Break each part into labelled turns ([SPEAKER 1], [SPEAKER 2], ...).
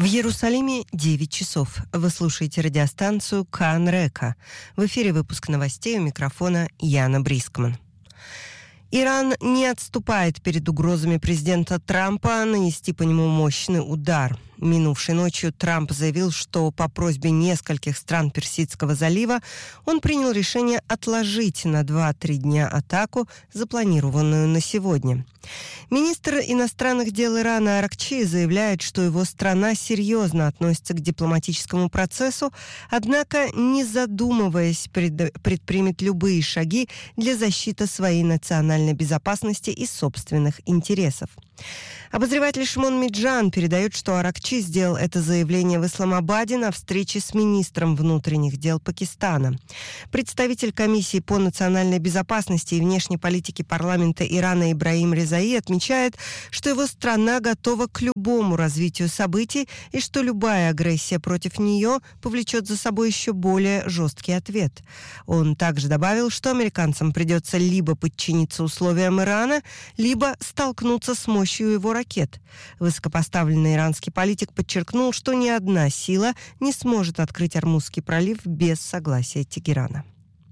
[SPEAKER 1] В Иерусалиме 9 часов. Вы слушаете радиостанцию Кан Река. В эфире выпуск новостей, у микрофона Яна Брискман. Иран не отступает перед угрозами президента Трампа нанести по нему мощный удар. Минувшей ночью Трамп заявил, что по просьбе нескольких стран Персидского залива он принял решение отложить на 2-3 дня атаку, запланированную на сегодня. Министр иностранных дел Ирана Аракчи заявляет, что его страна серьезно относится к дипломатическому процессу, однако, не задумываясь, предпримет любые шаги для защиты своей национальной безопасности и собственных интересов. Обозреватель Шимон Миджан передает, что Аракчи сделал это заявление в Исламабаде на встрече с министром внутренних дел Пакистана. Представитель комиссии по национальной безопасности и внешней политике парламента Ирана Ибрахим Резаи отмечает, что его страна готова к любому развитию событий и что любая агрессия против нее повлечет за собой еще более жесткий ответ. Он также добавил, что американцам придется либо подчиниться условиям Ирана, либо столкнуться с мощью его ракет. Высокопоставленный иранский политик подчеркнул, что ни одна сила не сможет открыть Ормузский пролив без согласия Тегерана.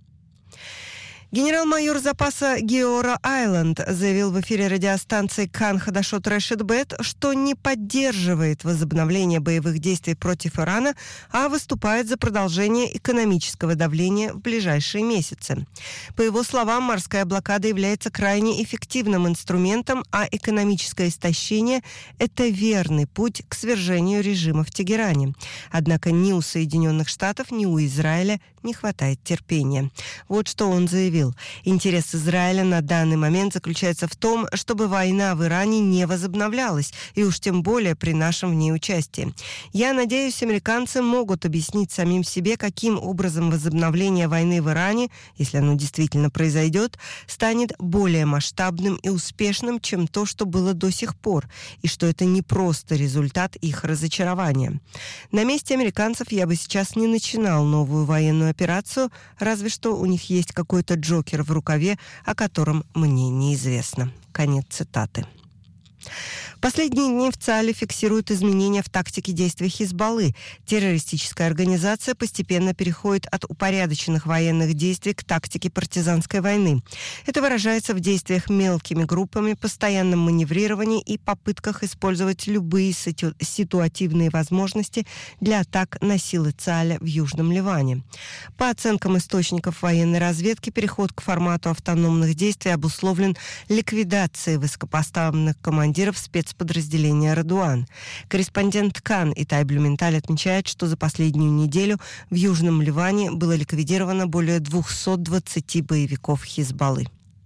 [SPEAKER 1] Генерал-майор запаса Геора Айланд заявил в эфире радиостанции Кан Хадашот Решет Бет, что не поддерживает возобновление боевых действий против Ирана, а выступает за продолжение экономического давления в ближайшие месяцы. По его словам, морская блокада является крайне эффективным инструментом, а экономическое истощение – это верный путь к свержению режима в Тегеране. Однако ни у Соединенных Штатов, ни у Израиля не хватает терпения. Вот что он заявил. Интерес Израиля на данный момент заключается в том, чтобы война в Иране не возобновлялась, и уж тем более при нашем в ней участии. Я надеюсь, американцы могут объяснить самим себе, каким образом возобновление войны в Иране, если оно действительно произойдет, станет более масштабным и успешным, чем то, что было до сих пор, и что это не просто результат их разочарования. На месте американцев я бы сейчас не начинал новую военную операцию, разве что у них есть какой-то джокер в рукаве, о котором мне неизвестно. Конец цитаты. Последние дни в ЦАЛе фиксируют изменения в тактике действий Хизбаллы. Террористическая организация постепенно переходит от упорядоченных военных действий к тактике партизанской войны. Это выражается в действиях мелкими группами, постоянном маневрировании и попытках использовать любые ситуативные возможности для атак на силы ЦАЛа в Южном Ливане. По оценкам источников военной разведки, переход к формату автономных действий обусловлен ликвидацией высокопоставленных командиров спецподразделения «Радуан». Корреспондент Кан Итай Блюменталь отмечает, что за последнюю неделю в Южном Ливане было ликвидировано более 220 боевиков Хизбаллы.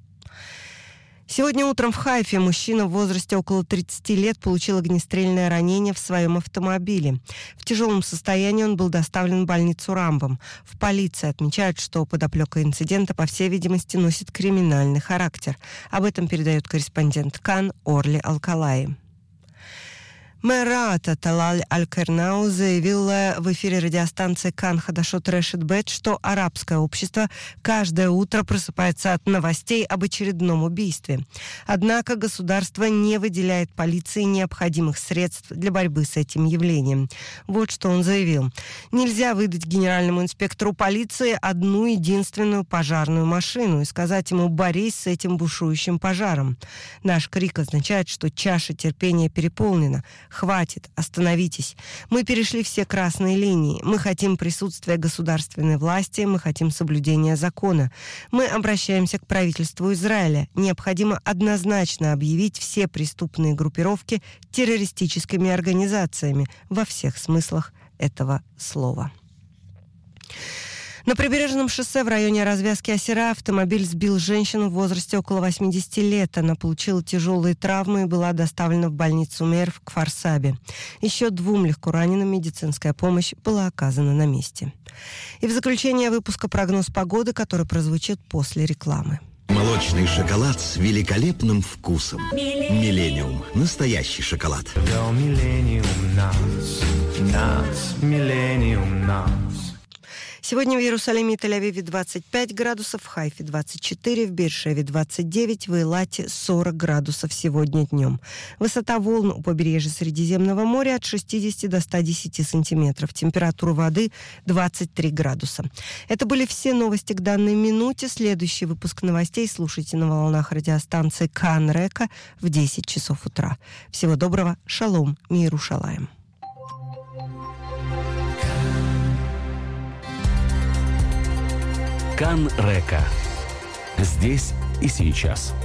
[SPEAKER 1] Сегодня утром в Хайфе мужчина в возрасте около 30 лет получил огнестрельное ранение в своем автомобиле. В тяжелом состоянии он был доставлен в больницу Рамбам. В полиции отмечают, что подоплека инцидента, по всей видимости, носит криминальный характер. Об этом передает корреспондент Кан Орли Алкалаи. Мэр Раата Талаль Аль-Кернау заявила в эфире радиостанции Кан Хадашот Решет Бет, что арабское общество каждое утро просыпается от новостей об очередном убийстве. Однако государство не выделяет полиции необходимых средств для борьбы с этим явлением. Вот что он заявил. Нельзя выдать генеральному инспектору полиции одну единственную пожарную машину и сказать ему: борись с этим бушующим пожаром. Наш крик означает, что чаша терпения переполнена. Хватит, остановитесь. Мы перешли все красные линии. Мы хотим присутствия государственной власти, мы хотим соблюдения закона. Мы обращаемся к правительству Израиля. Необходимо однозначно объявить все преступные группировки террористическими организациями во всех смыслах этого слова. На прибережном шоссе в районе развязки Осира автомобиль сбил женщину в возрасте около 80 лет. Она получила тяжелые травмы и была доставлена в больницу Мейр в Кфар-Сабе. Еще 2 легкораненым медицинская помощь была оказана на месте. И в заключение выпуска прогноз погоды, который прозвучит после рекламы.
[SPEAKER 2] Молочный шоколад с великолепным вкусом. Миллениум. Настоящий шоколад.
[SPEAKER 3] Миллениум нас, Миллениум нас.
[SPEAKER 1] Сегодня в Иерусалиме и Тель-Авиве 25 градусов, в Хайфе 24, в Бейр-Шеве 29, в Эйлате 40 градусов сегодня днем. Высота волн у побережья Средиземного моря от 60 до 110 сантиметров. Температура воды 23 градуса. Это были все новости к данной минуте. Следующий выпуск новостей слушайте на волнах радиостанции Кан Река в 10 часов утра. Всего доброго. Шалом. Миерушалаем.
[SPEAKER 3] Кан Река. Здесь и сейчас.